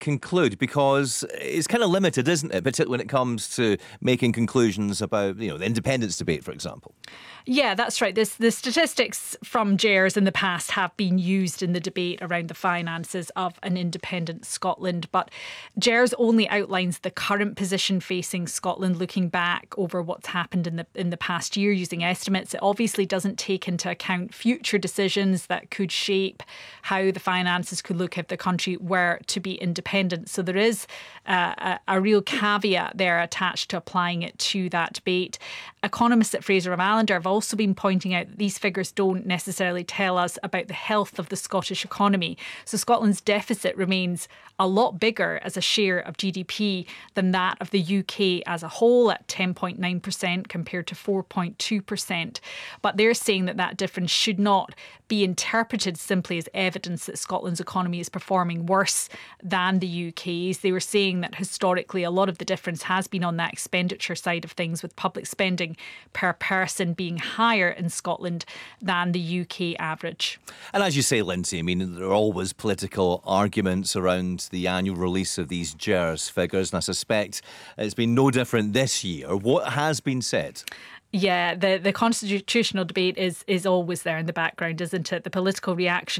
conclude? Because it's kind of limited, isn't it? Particularly when it comes to making conclusions about, the independence debate, for example. Yeah, that's right. The statistics from GERS in the past have been used in the debate around the finances of an independent Scotland. But GERS only outlines the current position facing Scotland, looking back over what's happened in the past year using estimates. It obviously doesn't take into account future decisions that could shape how the finances could look if the country were to be independent. So there is a real caveat there attached to applying it to that debate. Economists at Fraser of Allender have also been pointing out that these figures don't necessarily tell us about the health of the Scottish economy. So Scotland's deficit remains a lot bigger as a share of GDP than that of the UK as a whole at 10.9% compared to 4.2%. But they're saying that difference should not be interpreted simply as evidence that Scotland's economy is performing worse than the UK's. They were saying that historically a lot of the difference has been on that expenditure side of things, with public spending per person being higher in Scotland than the UK average. And as you say, Lindsay, there are always political arguments around the annual release of these GERS figures, and I suspect it's been no different this year. What has been said? Yeah, the constitutional debate is always there in the background, isn't it? The political reaction